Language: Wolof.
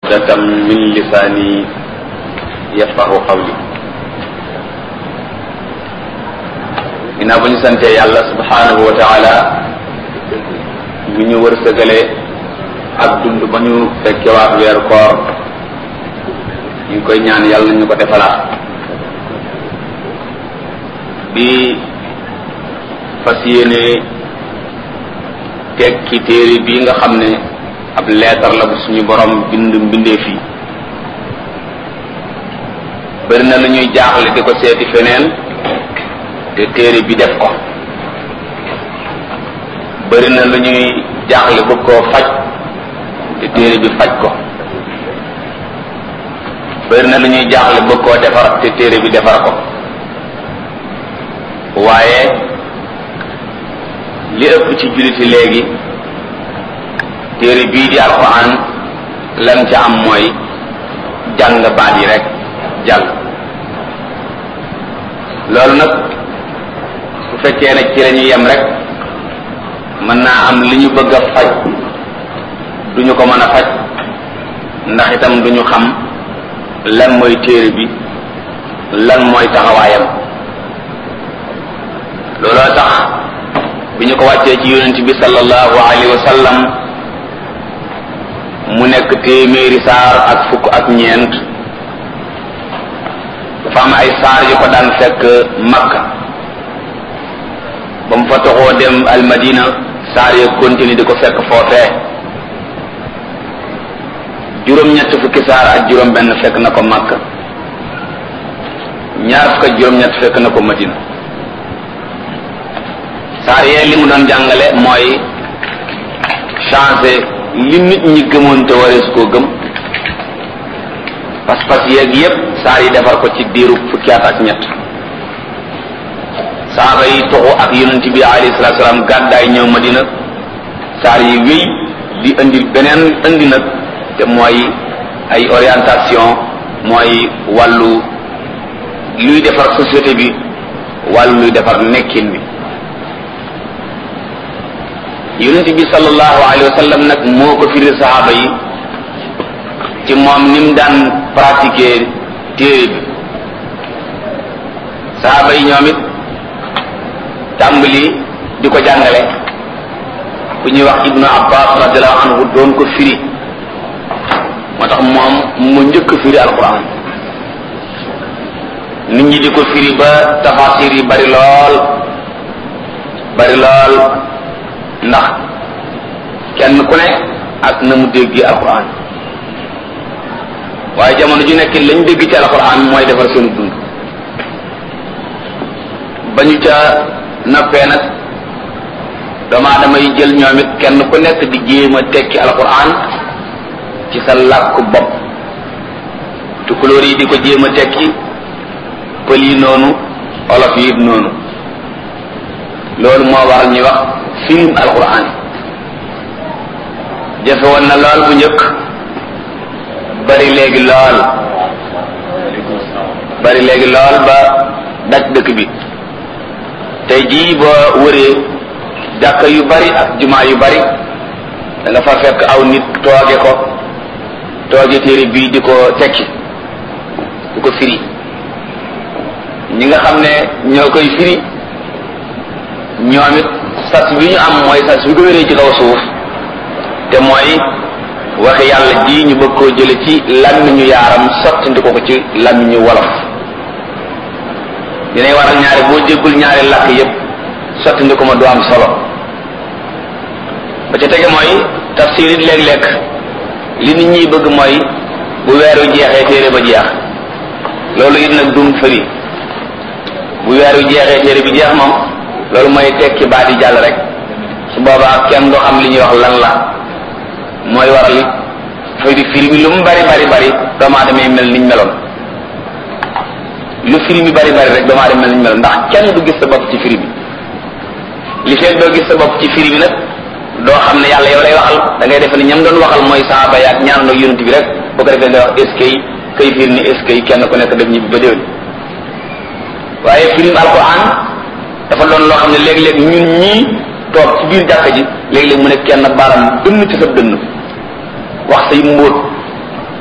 uqdatam min lisaani yafqahu qawli. ginnaaw ba ñu santee yàlla subhanahu wa taala bu ñu wërsëgale ak dund ba ñu fekkewaat weeru koor ñu ngi koy ñaan yàlla ñu ko defalaat di fas yéene tekki téere bii nga xam ne ab leetar la bu suñu borom bind mbindeef yi. bëri na lu ñuy jaaxle di ko seeti feneen te téere bi def ko, bëri na lu ñuy jaaxle bëgg koo faj te téere bi faj ko, bëri na lu ñuy jaaxle bëgg koo defar te téere bi defar ko. waaye li ëpp ci julliti léegi téere bii di alquran lan ca am mooy jàng baat yi rek jàll. loolu nag su fekkee ne ci la ñuy yem rek mën naa am li ñu bëgg a faj duñu ko mën a faj, ndax itam duñu xam lan mooy téere bi, lan mooy taxawaayam. looloo tax bi ñu ko wàccee ci yonent bi sallallahu alayhi wa sallam mu nekk téeméeri saar ak fukk ak ñeent, dafa am ay saar yu ko daan fekk Makka. ba mu fa toxoo dem almadina saar ya continue di ko fekk foofee. juróom-ñett fukki saar ak juróom-benn fekk na ko Makka, ñaar fukk ak juróom-ñett fekk na ko Madina. saar yee li mu doon jàngale mooy changer li nit ñi gëmoon te warees koo gëm, pas-pas yeeg yépp saar yi defar ko ci diiru fukki at ak ñett. saaba yi toxu ak yonent bi alayhi salaatu salaam gàddaay ñëw Madina, saar yi wéy di indi beneen indi nag te mooy ay orientation, mooy wàllu luy defar société bi, wàllu luy defar nekkin bi. yonent bi sallallahu alayhi wa sallam nag moo ko firi saxaaba yi ci moom ni mu daan pratiquer téere bi. saxaaba yi ñoom it tàmbali di ko jàngale. ku ñuy wax Ibnu Abbas radiyallahu anhu doon ko firi, moo tax moom mu njëkk firi alquran. nit ñi di ko firi ba tafasir yi bari lool ndax kenn ku ne ak na mu déggi alquran. waaye jamono ju nekk lañ dégg ci alquran mooy defar seenu dund. ba ñu ca nappee nag doomu aadama yi jël ñoom it kenn ku nekk di jéem a tekki alquran ci sa làkku bopp. tukulóor yi di ko jéem a tekki, pël yi noonu, olof yi noonu. loolu moo waral ñuy wax firim alquran. jafe woon na lool bu njëkk, bari léegi lool ba daj dëkk bi. tey jii boo wëree jàkka yu bari ak jumaa yu bari da nga fa fekk aw nit tooge téere bii di ko tekki, di ko firi. ñi nga xam ne ñoo koy firi ñoom it sas bi ñu am mooy sas bi ko wéree ci kaw suuf, te mooy waxe yàlla ji ñu bëgg koo jële ci làmmiñu yaaram sottandi ko ci làmmiñu wolof. dinay waral ñaari boo jéggul ñaari làkk yépp sottandi ko ma du am solo. ba ca tege mooy tafsir it léeg-léeg li nit ñi bëgg mooy bu weeru jeexee téere ba jeex. loolu it nag dum fëri, bu weeru jeexee téere bi jeex moom loolu mooy tekki baat yi jàll rek. su boobaa kenn du xam li ñuy wax lan la. mooy waral fay di firi bi lu mu bari doomu aadama yi mel niñ meloon. lu firi mi bari rek doomu aadama mel niñ meloon, ndax kenn du gis sa bopp ci firi bi. li fekk doo gis sa bopp ci firi bi nag doo xam ne yàlla yow lay waxal. da ngay defe ne ñam doon waxal mooy saaba yaak ñaan ak yonent bi rek, boo ko defee nga wax est-ce que kay firi ni est-ce que kenn ku nekk def ñibbi ba déwén. waaye firim alquran dafa doon loo xam ne léeg-léeg ñun ñii toog ci biir jàkka ji léeg-léeg mu ne kenn baaram dënn ci sa dënn wax say mbóot